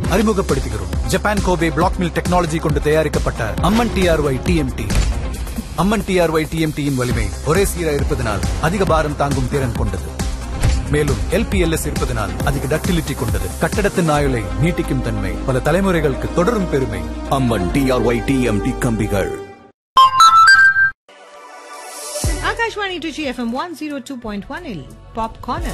அறிமுகப்படுத்துகிறோம். Japan Kobe black mill technology கொண்டு தயாரிக்கப்பட்ட அம்மன் டிஆர்ஒய் டிஎம்டி. அம்மன் டிஆர்ஒய் டிஎம்டியின் வலிமை ஒரே சீராக இருப்பதனால் அதிக பாரம் தாங்கும் திறன் கொண்டது. மேலும் எல்பிஎல்எஸ் இருப்பதனால் அதிக டக்டிலிட்டி கொண்டது. கட்டடத்தின் ஆயுளை நீட்டிக்கும் தன்மை பல தலைமுறைகளுக்கு தொடரும் பெருமை. அம்மன் டிஆர்ஒய் டிஎம்டி கம்பிகள். Akashwani Trichy FM 102.1 Pop Corner.